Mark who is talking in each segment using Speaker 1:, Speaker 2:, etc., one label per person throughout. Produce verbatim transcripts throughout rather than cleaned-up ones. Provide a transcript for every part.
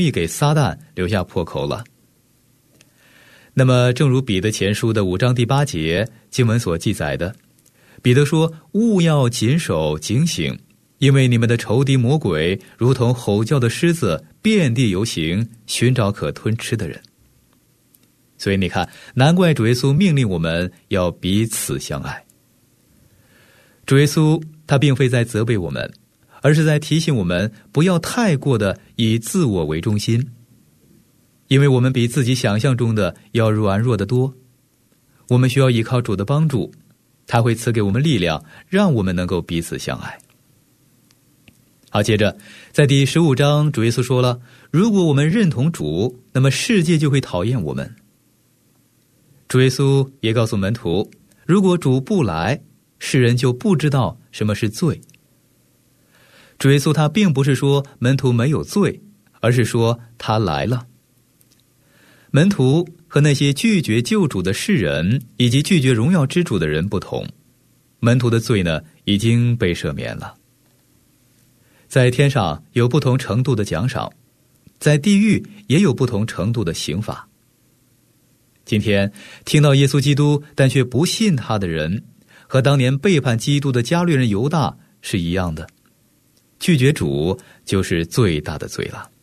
Speaker 1: 易给撒旦留下破口了。那么正如彼得前书的五章第八节经文所记载的，彼得说，务要谨守警醒，因为你们的仇敌魔鬼如同吼叫的狮子，遍地游行，寻找可吞吃的人。所以你看，难怪主耶稣命令我们要彼此相爱。主耶稣他并非在责备我们，而是在提醒我们不要太过的以自我为中心，因为我们比自己想象中的要软弱得多。我们需要依靠主的帮助，他会赐给我们力量，让我们能够彼此相爱。好，接着在第十五章，主耶稣说了，如果我们认同主，那么世界就会讨厌我们。主耶稣也告诉门徒，如果主不来，世人就不知道什么是罪。主耶稣他并不是说门徒没有罪，而是说他来了。门徒和那些拒绝救主的世人以及拒绝荣耀之主的人不同，门徒的罪呢已经被赦免了。在天上有不同程度的奖赏，在地狱也有不同程度的刑罚。今天听到耶稣基督但却不信他的人，和当年背叛基督的加略人犹大是一样的，拒绝主就是最大的罪了。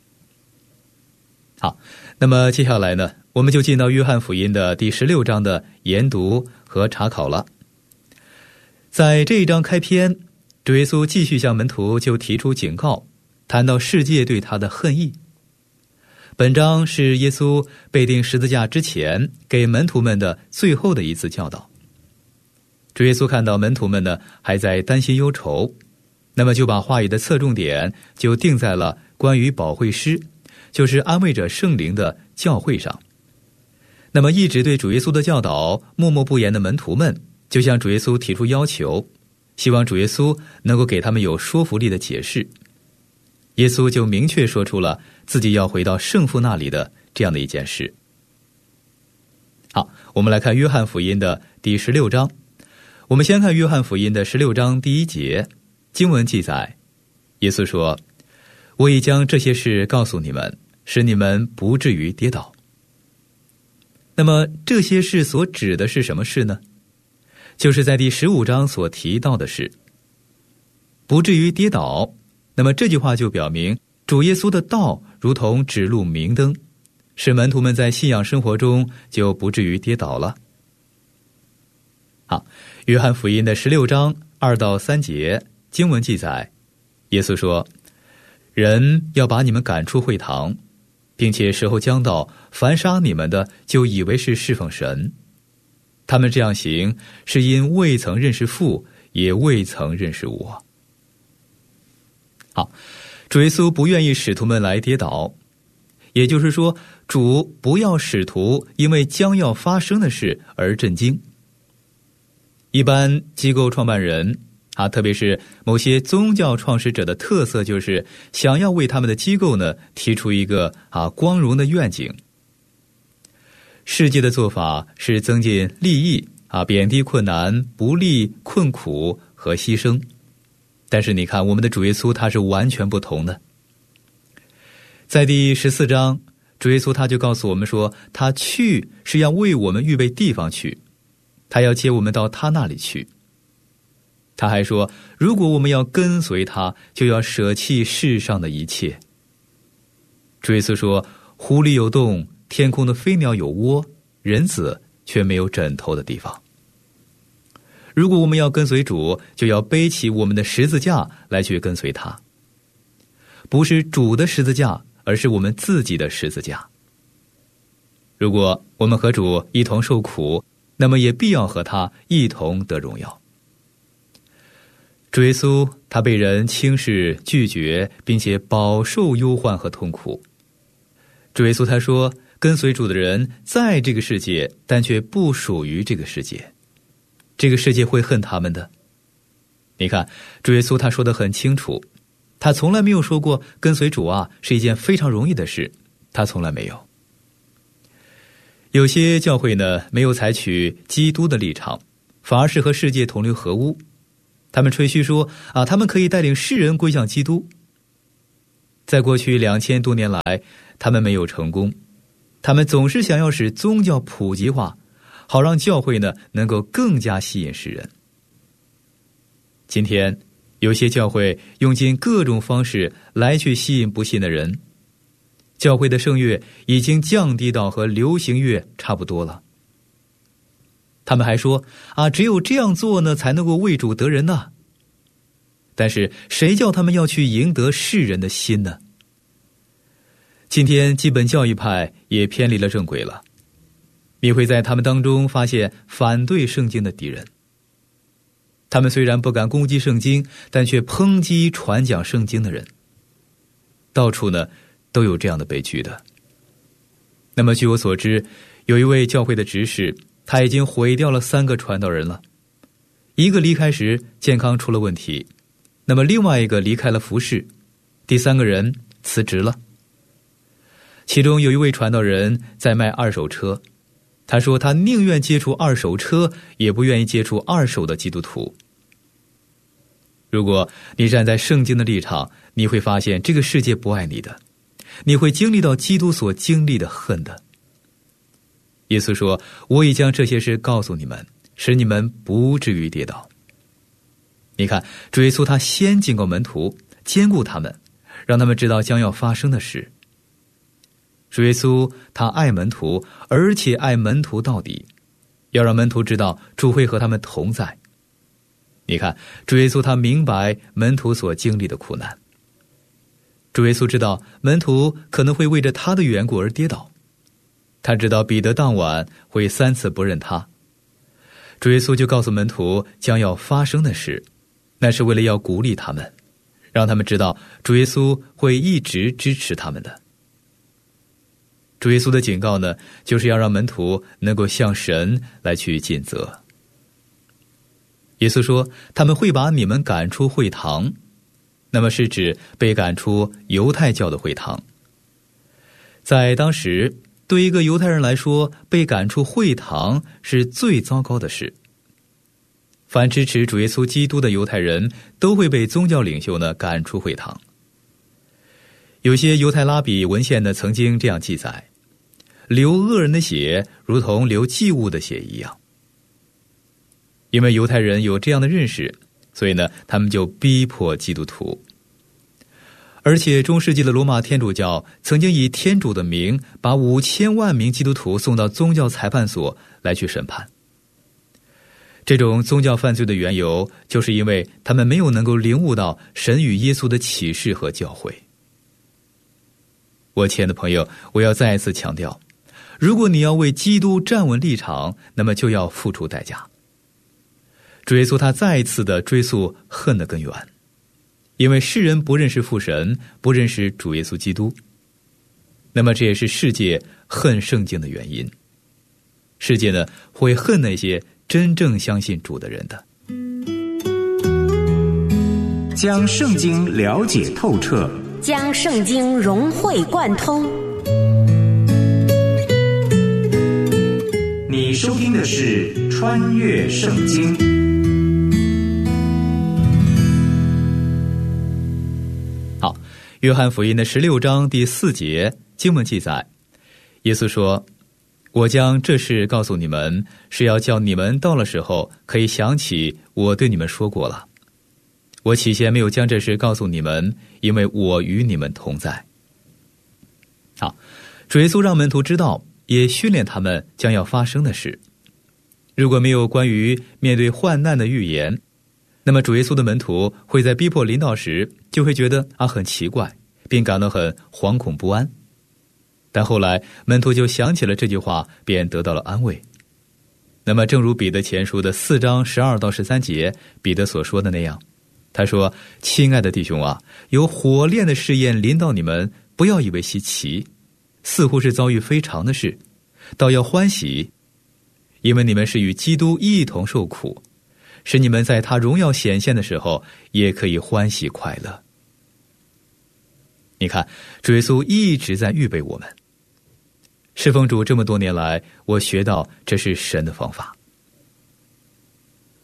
Speaker 1: 好，那么接下来呢，我们就进到约翰福音的第十六章的研读和查考了。在这一章开篇，主耶稣继续向门徒就提出警告，谈到世界对他的恨意。本章是耶稣被钉十字架之前给门徒们的最后的一次教导。主耶稣看到门徒们呢还在担心忧愁，那么就把话语的侧重点就定在了关于保惠师，就是安慰者圣灵的教会上。那么一直对主耶稣的教导默默不言的门徒们，就向主耶稣提出要求，希望主耶稣能够给他们有说服力的解释。耶稣就明确说出了自己要回到圣父那里的这样的一件事。好，我们来看约翰福音的第十六章。我们先看约翰福音的十六章第一节，经文记载，耶稣说，我已将这些事告诉你们，使你们不至于跌倒。那么这些事所指的是什么事呢？就是在第十五章所提到的事，不至于跌倒。那么这句话就表明主耶稣的道如同指路明灯，使门徒们在信仰生活中就不至于跌倒了。好，约翰福音的十六章二到三节，经文记载，耶稣说，人要把你们赶出会堂，并且时候将到，凡杀你们的就以为是侍奉神。他们这样行，是因未曾认识父，也未曾认识我。好，主耶稣不愿意使徒们来跌倒，也就是说，主不要使徒因为将要发生的事而震惊。一般机构创办人啊，特别是某些宗教创始者的特色，就是想要为他们的机构呢提出一个啊光荣的愿景。世界的做法是增进利益啊，贬低困难、不利、困苦和牺牲。但是你看，我们的主耶稣他是完全不同的。在第十四章，主耶稣他就告诉我们说，他去是要为我们预备地方去，他要接我们到他那里去。他还说，如果我们要跟随他，就要舍弃世上的一切。主耶稣说，湖里有洞，天空的飞鸟有窝，人子却没有枕头的地方。如果我们要跟随主，就要背起我们的十字架来去跟随他，不是主的十字架，而是我们自己的十字架。如果我们和主一同受苦，那么也必要和他一同得荣耀。主耶稣他被人轻视、拒绝，并且饱受忧患和痛苦。主耶稣他说，跟随主的人在这个世界，但却不属于这个世界，这个世界会恨他们的。你看，主耶稣他说得很清楚，他从来没有说过跟随主啊是一件非常容易的事，他从来没有。有些教会呢没有采取基督的立场，反而是和世界同流合污。他们吹嘘说啊，他们可以带领世人归向基督。 在过去两千多年来，他们没有成功。他们总是想要使宗教普及化，好让教会呢能够更加吸引世人。今天有些教会用尽各种方式来去吸引不信的人，教会的圣乐已经降低到和流行乐差不多了。他们还说啊，只有这样做呢，才能够为主得人呢。但是谁叫他们要去赢得世人的心呢？今天基本教义派也偏离了正轨了，你会在他们当中发现反对圣经的敌人。他们虽然不敢攻击圣经，但却抨击传讲圣经的人。到处呢都有这样的悲剧的。那么据我所知，有一位教会的执事，他已经毁掉了三个传道人了。一个离开时健康出了问题，那么另外一个离开了服事，第三个人辞职了。其中有一位传道人在卖二手车，他说他宁愿接触二手车，也不愿意接触二手的基督徒。如果你站在圣经的立场，你会发现这个世界不爱你的，你会经历到基督所经历的恨的。耶稣说，我已将这些事告诉你们，使你们不至于跌倒。你看，主耶稣他先警告门徒，坚固他们，让他们知道将要发生的事。主耶稣他爱门徒，而且爱门徒到底，要让门徒知道主会和他们同在。你看，主耶稣他明白门徒所经历的苦难。主耶稣知道门徒可能会为着他的缘故而跌倒，他知道彼得当晚会三次不认他。主耶稣就告诉门徒将要发生的事，那是为了要鼓励他们，让他们知道主耶稣会一直支持他们的。主耶稣的警告呢，就是要让门徒能够向神来去尽责。耶稣说，他们会把你们赶出会堂，那么是指被赶出犹太教的会堂。在当时，对一个犹太人来说，被赶出会堂是最糟糕的事。凡支持主耶稣基督的犹太人都会被宗教领袖呢赶出会堂。有些犹太拉比文献呢曾经这样记载，流恶人的血如同流祭物的血一样。因为犹太人有这样的认识，所以呢他们就逼迫基督徒。而且中世纪的罗马天主教曾经以天主的名把五千万名基督徒送到宗教裁判所来去审判。这种宗教犯罪的缘由，就是因为他们没有能够领悟到神与耶稣的启示和教诲。我亲爱的朋友，我要再一次强调，如果你要为基督站稳立场，那么就要付出代价。主耶稣他再一次的追溯恨的根源，因为世人不认识父神，不认识主耶稣基督，那么这也是世界恨圣经的原因。世界呢会恨那些真正相信主的人的。
Speaker 2: 将圣经了解透彻，
Speaker 3: 将圣经融会贯通。
Speaker 2: 你收听的是《穿越圣经》。
Speaker 1: 好，约翰福音的十六章第四节经文记载，耶稣说，我将这事告诉你们，是要叫你们到了时候可以想起我对你们说过了。我起先没有将这事告诉你们，因为我与你们同在。好，主耶稣让门徒知道，也训练他们将要发生的事。如果没有关于面对患难的预言，那么主耶稣的门徒会在逼迫临到时就会觉得啊很奇怪，并感到很惶恐不安。但后来门徒就想起了这句话，便得到了安慰。那么正如彼得前书的四章十二到十三节彼得所说的那样，他说，亲爱的弟兄啊，有火炼的试验临到你们，不要以为稀奇，似乎是遭遇非常的事，倒要欢喜，因为你们是与基督一同受苦，使你们在他荣耀显现的时候也可以欢喜快乐。你看，主耶稣一直在预备我们。侍奉主这么多年来，我学到这是神的方法。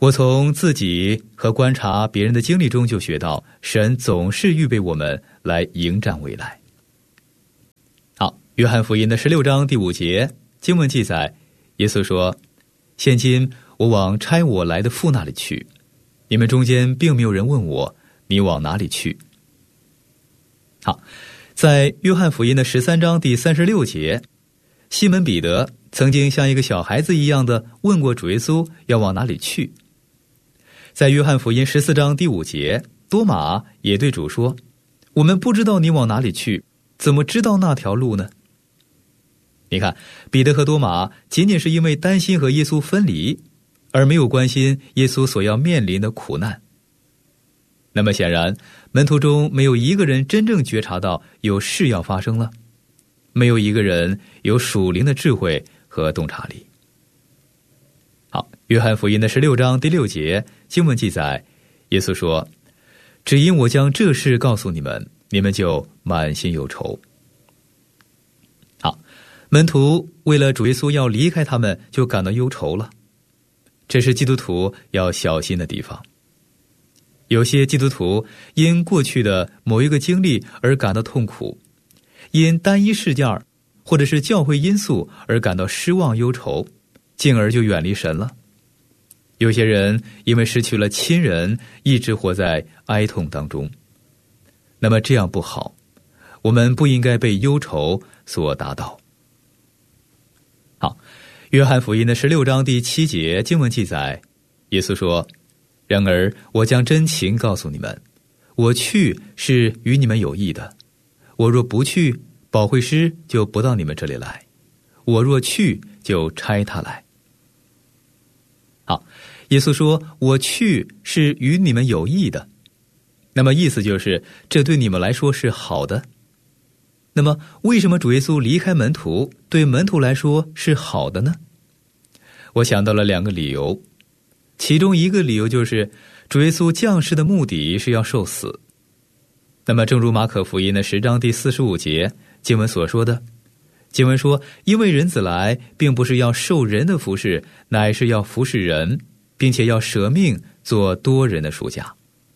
Speaker 1: 我从自己和观察别人的经历中就学到，神总是预备我们来迎战未来。好，约翰福音的十六章第五节经文记载，耶稣说：现今我往差我来的父那里去，你们中间并没有人问我，你往哪里去？好，在约翰福音的十三章第三十六节，西门彼得曾经像一个小孩子一样的问过主耶稣要往哪里去。在约翰福音十四章第五节，多马也对主说：我们不知道你往哪里去，怎么知道那条路呢？你看，彼得和多马仅仅是因为担心和耶稣分离，而没有关心耶稣所要面临的苦难。那么显然，门徒中没有一个人真正觉察到有事要发生了，没有一个人有属灵的智慧和洞察力。好，约翰福音的十六章第六节经文记载，耶稣说：只因我将这事告诉你们，你们就满心忧愁。好，门徒为了主耶稣要离开他们，就感到忧愁了。这是基督徒要小心的地方。有些基督徒因过去的某一个经历而感到痛苦，因单一事件或者是教会因素而感到失望忧愁，进而就远离神了。有些人因为失去了亲人，一直活在哀痛当中。那么这样不好，我们不应该被忧愁所打倒。好，约翰福音的十六章第七节经文记载，耶稣说：然而我将真情告诉你们，我去是与你们有益的，我若不去，保惠师就不到你们这里来，我若去，就差他来。好，耶稣说我去是与你们有益的，那么意思就是这对你们来说是好的。那么为什么主耶稣离开门徒对门徒来说是好的呢？我想到了两个理由，其中一个理由就是主耶稣降世的目的是要受死。那么正如马可福音的十章第四十五节经文所说的，经文说：因为人子来并不是要受人的服侍，乃是要服侍人，并且要舍命做多人的赎价。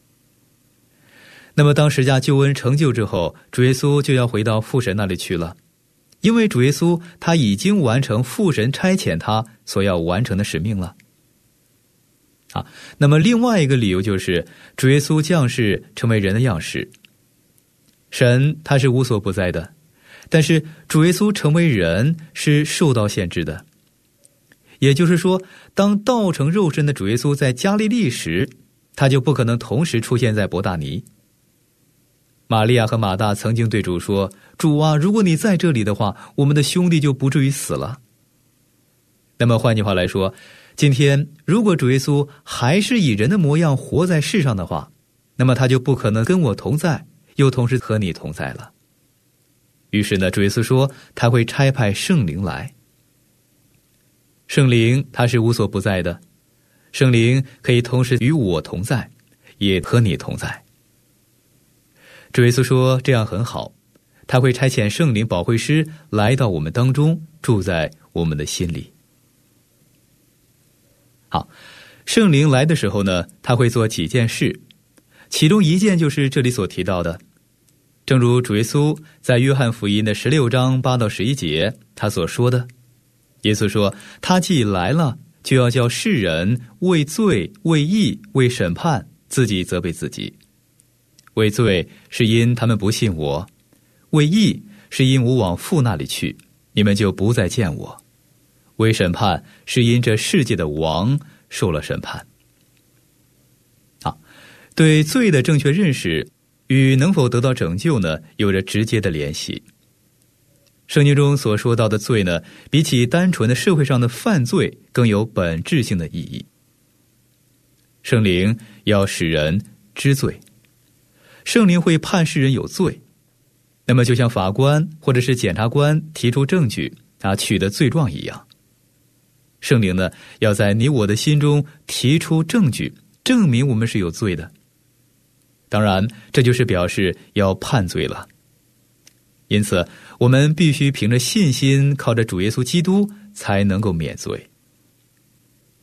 Speaker 1: 那么当十架救恩成就之后，主耶稣就要回到父神那里去了，因为主耶稣他已经完成父神差遣他所要完成的使命了。啊，那么另外一个理由就是主耶稣降世成为人的样式。神他是无所不在的，但是主耶稣成为人是受到限制的。也就是说，当道成肉身的主耶稣在加利利时，他就不可能同时出现在伯大尼。玛利亚和马大曾经对主说：主啊，如果你在这里的话，我们的兄弟就不至于死了。那么换句话来说，今天如果主耶稣还是以人的模样活在世上的话，那么他就不可能跟我同在，又同时和你同在了。于是呢，主耶稣说他会差派圣灵来。圣灵他是无所不在的，圣灵可以同时与我同在，也和你同在。主耶稣说这样很好，他会差遣圣灵保惠师来到我们当中，住在我们的心里。好，圣灵来的时候呢，他会做几件事，其中一件就是这里所提到的，正如主耶稣在约翰福音的十六章八到十一节他所说的，耶稣说他既来了，就要叫世人为罪、为义、为审判自己责备自己。为罪是因他们不信我，为义是因我往父那里去，你们就不再见我，为审判是因这世界的王受了审判。好，对罪的正确认识与能否得到拯救呢，有着直接的联系。圣经中所说到的罪呢，比起单纯的社会上的犯罪更有本质性的意义。圣灵要使人知罪，圣灵会判世人有罪，那么就像法官或者是检察官提出证据啊，取得罪状一样，圣灵呢要在你我的心中提出证据，证明我们是有罪的。当然这就是表示要判罪了。因此我们必须凭着信心，靠着主耶稣基督才能够免罪。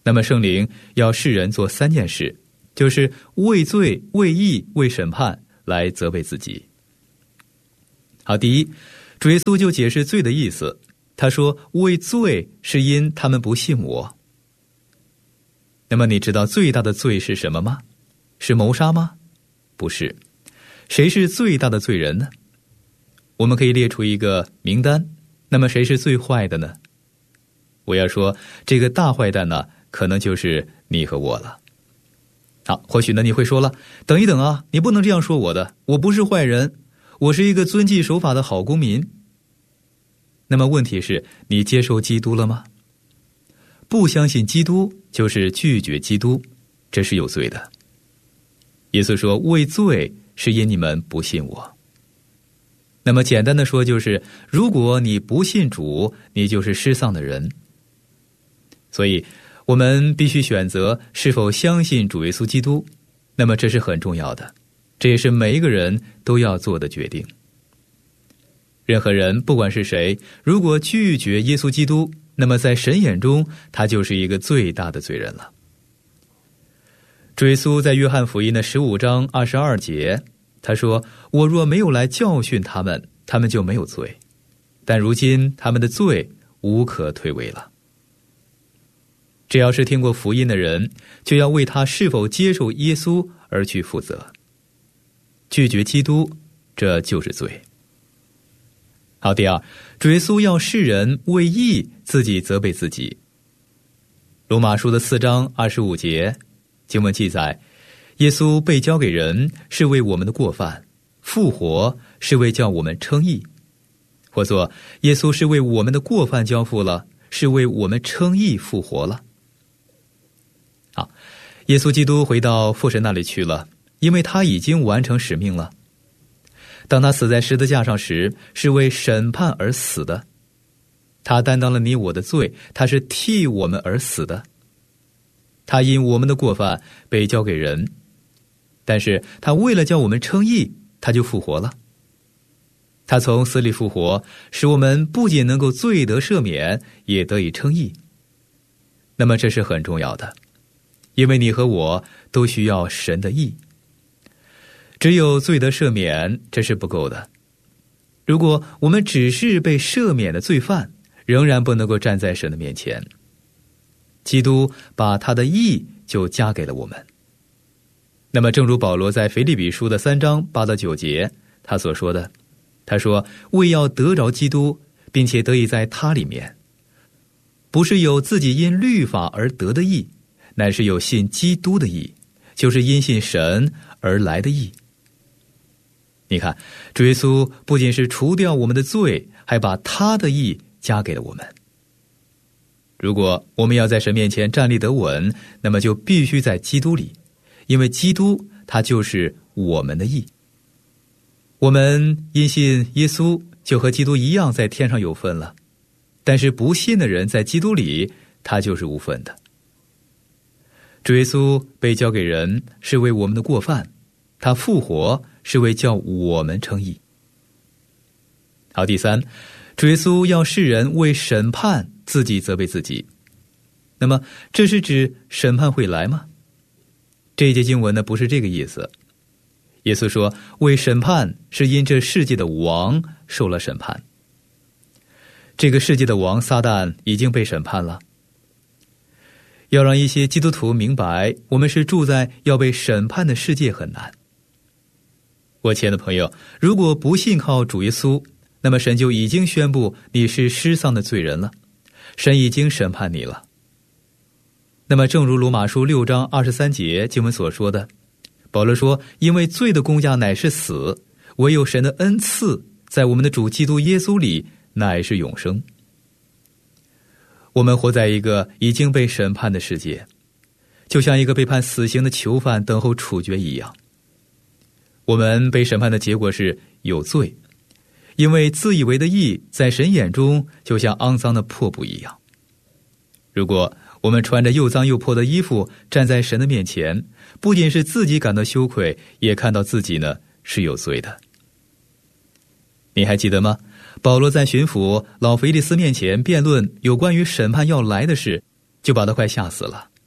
Speaker 1: 那么圣灵要世人做三件事，就是为罪、为义、为审判来责备自己。好，第一，主耶稣就解释罪的意思，他说为罪是因他们不信我。那么你知道最大的罪是什么吗？是谋杀吗？不是。谁是最大的罪人呢？我们可以列出一个名单，那么谁是最坏的呢？我要说这个大坏蛋呢，可能就是你和我了。好，或许呢你会说了，等一等啊，你不能这样说我的，我不是坏人，我是一个遵纪守法的好公民。那么问题是，你接受基督了吗？不相信基督就是拒绝基督，这是有罪的。耶稣说为罪是因你们不信我。那么简单的说就是，如果你不信主，你就是失丧的人。所以我们必须选择是否相信主耶稣基督，那么这是很重要的，这也是每一个人都要做的决定。任何人不管是谁，如果拒绝耶稣基督，那么在神眼中他就是一个最大的罪人了。主耶稣在约翰福音的十五章二十二节，他说，我若没有来教训他们，他们就没有罪，但如今他们的罪无可推诿了。只要是听过福音的人，就要为他是否接受耶稣而去负责。拒绝基督，这就是罪。好，第二，主耶稣要世人为义自己责备自己。罗马书的四章二十五节经文记载，耶稣被交给人是为我们的过犯，复活是为叫我们称义。或作耶稣是为我们的过犯交付了，是为我们称义复活了。好，耶稣基督回到父神那里去了，因为他已经完成使命了。当他死在十字架上时，是为审判而死的。他担当了你我的罪，他是替我们而死的。他因我们的过犯被交给人，但是他为了叫我们称义，他就复活了。他从死里复活，使我们不仅能够罪得赦免，也得以称义。那么这是很重要的，因为你和我都需要神的义。只有罪得赦免，这是不够的。如果我们只是被赦免的罪犯，仍然不能够站在神的面前。基督把他的义就加给了我们。那么正如保罗在腓立比书的三章八到九节他所说的，他说，为要得着基督，并且得以在他里面，不是有自己因律法而得的义，乃是有信基督的义，就是因信神而来的义。你看，主耶稣不仅是除掉我们的罪，还把他的义加给了我们。如果我们要在神面前站立得稳，那么就必须在基督里，因为基督他就是我们的义。我们因信耶稣，就和基督一样在天上有份了。但是不信的人在基督里，他就是无份的。主耶稣被交给人是为我们的过犯，他复活是为叫我们称义。好，第三，主耶稣要世人为审判自己责备自己。那么这是指审判会来吗？这一节经文呢，不是这个意思。耶稣说为审判是因这世界的王受了审判。这个世界的王撒旦已经被审判了。要让一些基督徒明白我们是住在要被审判的世界很难。我亲爱的朋友，如果不信靠主耶稣，那么神就已经宣布你是失丧的罪人了，神已经审判你了。那么正如罗马书六章二十三节经文所说的，保罗说，因为罪的工价乃是死，唯有神的恩赐在我们的主基督耶稣里乃是永生。我们活在一个已经被审判的世界，就像一个被判死刑的囚犯等候处决一样。我们被审判的结果是有罪，因为自以为的义在神眼中就像肮脏的破布一样。如果我们穿着又脏又破的衣服站在神的面前，不仅是自己感到羞愧，也看到自己呢是有罪的。你还记得吗？保罗在巡抚老腓力斯面前辩论有关于审判要来的事，就把他快吓死了。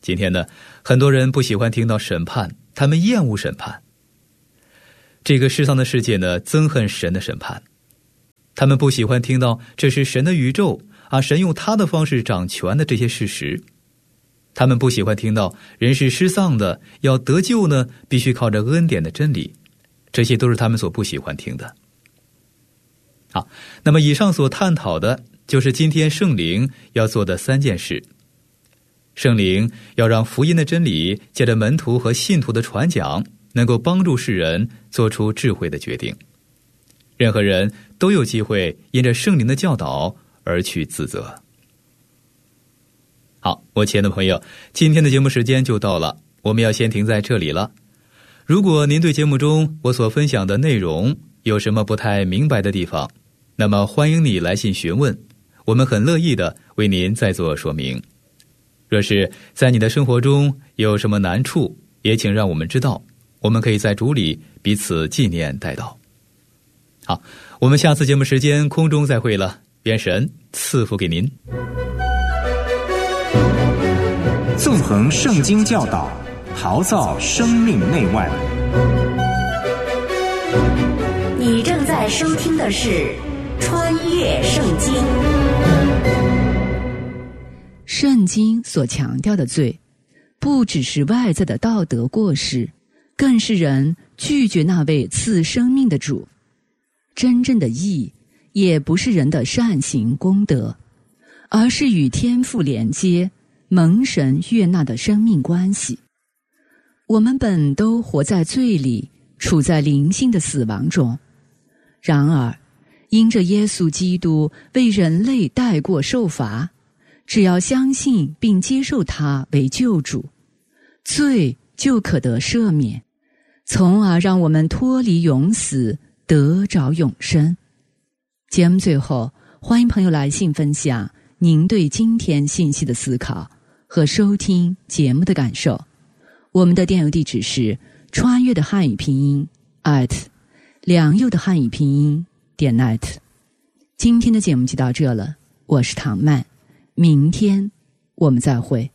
Speaker 1: 今天呢，很多人不喜欢听到审判，他们厌恶审判。这个世上的世界呢，憎恨神的审判。他们不喜欢听到这是神的宇宙啊，神用他的方式掌权的这些事实。他们不喜欢听到人是失丧的，要得救呢，必须靠着恩典的真理。这些都是他们所不喜欢听的。好，那么以上所探讨的就是今天圣灵要做的三件事。圣灵要让福音的真理借着门徒和信徒的传讲，能够帮助世人做出智慧的决定。任何人都有机会因着圣灵的教导而去自责。好，我亲爱的朋友，今天的节目时间就到了，我们要先停在这里了。如果您对节目中我所分享的内容有什么不太明白的地方，那么欢迎你来信询问，我们很乐意的为您再做说明。若是在你的生活中有什么难处，也请让我们知道，我们可以在主里彼此纪念代祷。好，我们下次节目时间空中再会了，愿神赐福给您。
Speaker 2: 纵横圣经教导，陶造生命内外。
Speaker 3: 你正在收听的是《穿越圣经》。
Speaker 4: 圣经所强调的罪，不只是外在的道德过失，更是人拒绝那位赐生命的主。真正的义，也不是人的善行功德，而是与天父连接，蒙神悦纳的生命关系。我们本都活在罪里，处在灵性的死亡中。然而，因着耶稣基督为人类代过受罚，只要相信并接受他为救主，罪就可得赦免，从而让我们脱离永死，得着永生。节目最后，欢迎朋友来信分享您对今天信息的思考和收听节目的感受。我们的电邮地址是穿越的汉语拼音 at 良友的汉语拼音点 net。 今天的节目就到这了，我是唐曼，明天我们再会。